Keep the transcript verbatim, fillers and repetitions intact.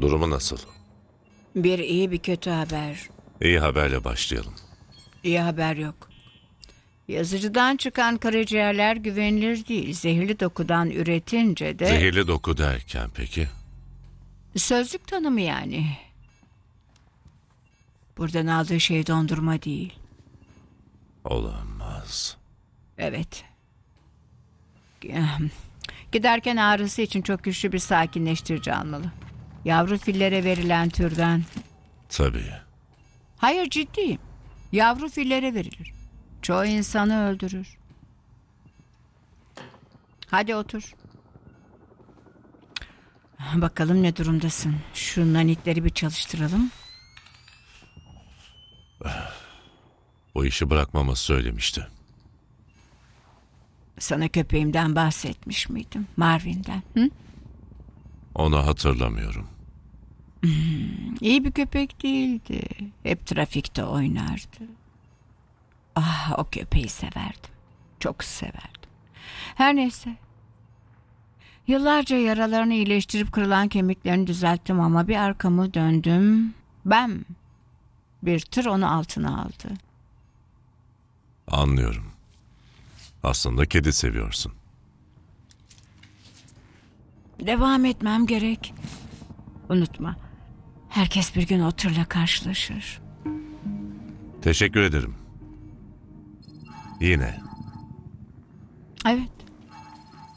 Durumu nasıl? Bir iyi bir kötü haber. İyi haberle başlayalım. İyi haber yok. Yazıcıdan çıkan karaciğerler güvenilir değil. Zehirli dokudan üretince de... Zehirli doku derken peki? Sözlük tanımı yani. Buradan aldığı şey dondurma değil. Olamaz. Evet. Giderken ağrısı için çok güçlü bir sakinleştirici almalı. Yavru fillere verilen türden. Tabii. Hayır, ciddiyim. Yavru fillere verilir. Çoğu insanı öldürür. Hadi otur. Bakalım ne durumdasın. Şu nanitleri bir çalıştıralım. Bu işi bırakmamı söylemişti. Sana köpeğimden bahsetmiş miydim? Marvin'den. Hı? Onu hatırlamıyorum. İyi bir köpek değildi. Hep trafikte oynardı. Ah, o köpeği severdim. Çok severdim. Her neyse. Yıllarca yaralarını iyileştirip kırılan kemiklerini düzelttim ama bir arkamı döndüm. Ben bir tır onu altına aldı. Anlıyorum. Aslında kedi seviyorsun. Devam etmem gerek. Unutma. Herkes bir gün o tırla karşılaşır. Teşekkür ederim. Yine. Evet.